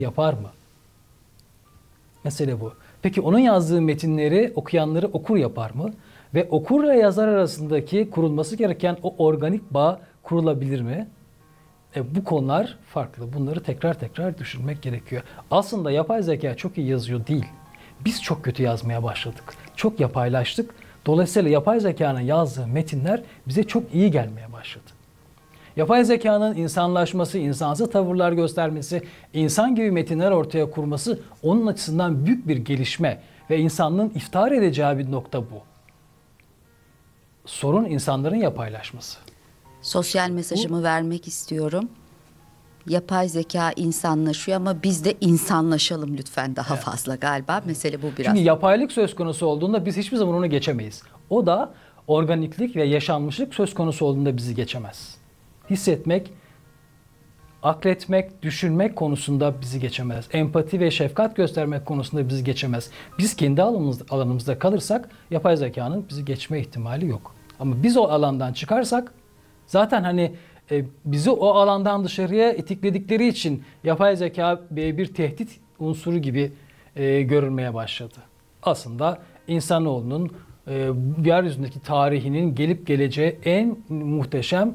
yapar mı? Mesele bu. Peki onun yazdığı metinleri okuyanları okur yapar mı? Ve okurla yazar arasındaki kurulması gereken o organik bağ kurulabilir mi? Bu konular farklı. Bunları tekrar tekrar düşünmek gerekiyor. Aslında yapay zeka çok iyi yazıyor değil. Biz çok kötü yazmaya başladık. Çok yapaylaştık. Dolayısıyla yapay zekanın yazdığı metinler bize çok iyi gelmeye başladı. Yapay zekanın insanlaşması, insansı tavırlar göstermesi, insan gibi metinler ortaya kurması onun açısından büyük bir gelişme ve insanlığın iftihar edeceği bir nokta bu. Sorun insanların yapaylaşması. Sosyal mesajımı vermek istiyorum. Yapay zeka insanlaşıyor ama biz de insanlaşalım lütfen daha fazla galiba. Mesele bu biraz. Çünkü yapaylık söz konusu olduğunda biz hiçbir zaman onu geçemeyiz. O da organiklik ve yaşanmışlık söz konusu olduğunda bizi geçemez. Hissetmek, akletmek, düşünmek konusunda bizi geçemez. Empati ve şefkat göstermek konusunda bizi geçemez. Biz kendi alanımızda kalırsak yapay zekanın bizi geçme ihtimali yok. Ama biz o alandan çıkarsak zaten bizi o alandan dışarıya itikledikleri için yapay zeka bir tehdit unsuru gibi görülmeye başladı. Aslında insanoğlunun yeryüzündeki tarihinin gelip geleceği en muhteşem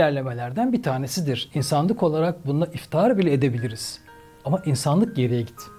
ilerlemelerden bir tanesidir. İnsanlık olarak bununla iftihar bile edebiliriz. Ama insanlık geriye gitti.